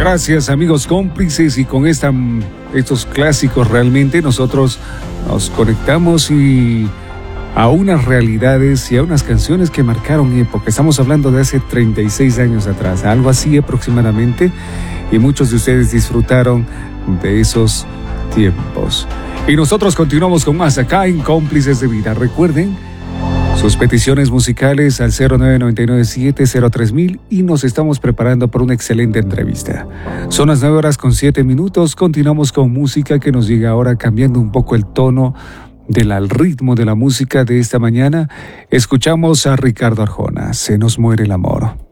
Gracias, amigos cómplices, y con estos clásicos realmente nosotros nos conectamos a unas realidades y a unas canciones que marcaron época. Estamos hablando de hace 36 años atrás, algo así aproximadamente, y muchos de ustedes disfrutaron de esos tiempos. Y nosotros continuamos con más acá en Cómplices de Vida. Recuerden sus peticiones musicales al 0999703000 y nos estamos preparando para una excelente entrevista. Son las 9:07. Continuamos con música que nos llega ahora, cambiando un poco el tono al ritmo de la música de esta mañana. Escuchamos a Ricardo Arjona, Se nos muere el amor.